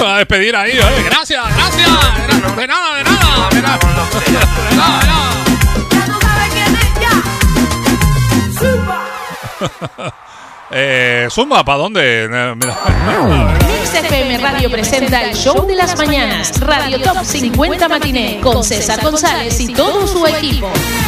a despedir ahí. Gracias, gracias. De nada, de nada. De nada, de nada. Zumba, ¿para dónde? Mix FM Radio presenta el show de las mañanas, Radio Top 50 Matiné, con César González y todo su equipo.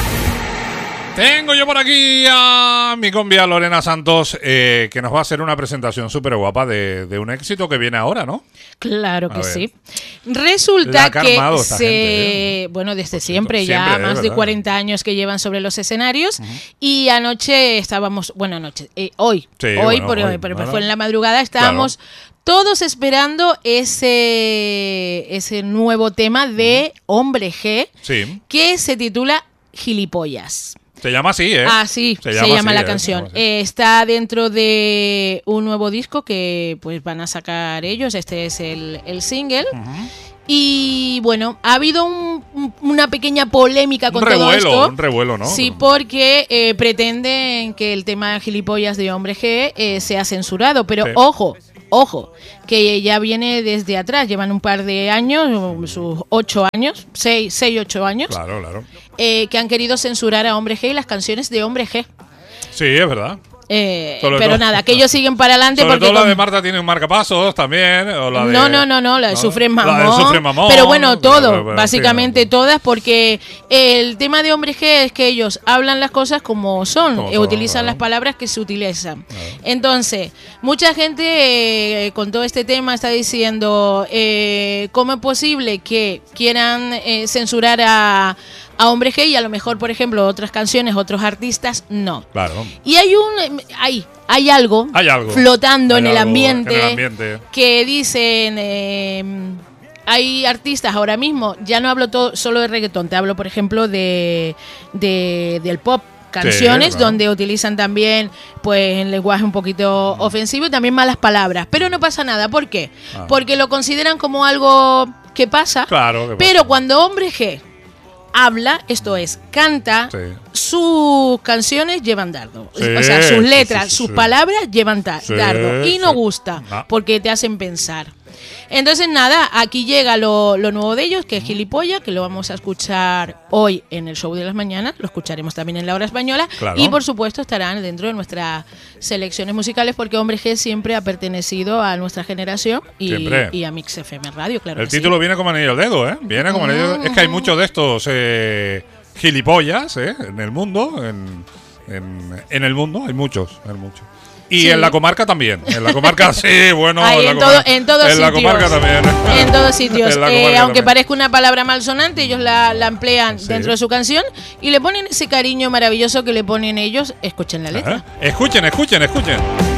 Tengo yo por aquí a mi convia Lorena Santos, que nos va a hacer una presentación súper guapa de un éxito que viene ahora, ¿no? Claro que sí. Resulta que bueno, desde siempre, ya más de 40 años que llevan sobre los escenarios. Y anoche estábamos, hoy fue en la madrugada, estábamos todos esperando ese nuevo tema de Hombre G, que se titula Gilipollas. Se llama así, ¿eh? Ah, sí, se llama la canción. Está dentro de un nuevo disco que pues van a sacar ellos. Este es el single. Y bueno, ha habido una pequeña polémica con todo esto. Un revuelo, ¿no? Sí, porque pretenden que el tema Gilipollas de Hombre G sea censurado. Pero ojo, que ya viene desde atrás, llevan un par de años, sus 8 años, 8 años. Claro. Que han querido censurar a Hombre G y las canciones de Hombre G. Sí, es verdad. Pero nada, que ellos siguen para adelante. Sobre todo la de Marta tiene un marcapasos también. O la de, no, la de Sufre Mamón. Pero bueno, básicamente todas, porque el tema de Hombre G es que ellos hablan las cosas como son, utilizan las palabras que se utilizan. Entonces, mucha gente con todo este tema está diciendo, ¿cómo es posible que quieran censurar a Hombre G y a lo mejor, por ejemplo, otras canciones, otros artistas, no? Claro. Y hay algo flotando en el ambiente que dicen, hay artistas ahora mismo, ya no hablo solo de reggaetón, te hablo, por ejemplo, del pop, canciones donde utilizan también pues el lenguaje un poquito ofensivo y también malas palabras, pero no pasa nada. ¿Por qué? Porque lo consideran como algo que pasa, pero cuando Hombre G habla, esto es, canta, sus canciones llevan dardo. O sea, sus letras, sus palabras llevan dardo. Y no gusta, porque te hacen pensar. Entonces, nada, aquí llega lo nuevo de ellos, que es Gilipollas, que lo vamos a escuchar hoy en el show de las mañanas. Lo escucharemos también en la hora española. Y, por supuesto, estarán dentro de nuestras selecciones musicales, porque Hombre G siempre ha pertenecido a nuestra generación y a Mix FM Radio, claro. El título viene como anillo al dedo, ¿eh? Viene como anillo al dedo. Es que hay muchos de estos gilipollas, en el mundo. En el mundo hay muchos. Y en la comarca también. En la comarca sí, bueno. En todos sitios. La comarca también. En todos sitios. Aunque parezca una palabra malsonante, ellos la emplean dentro de su canción y le ponen ese cariño maravilloso que le ponen ellos. Escuchen la letra. Escuchen.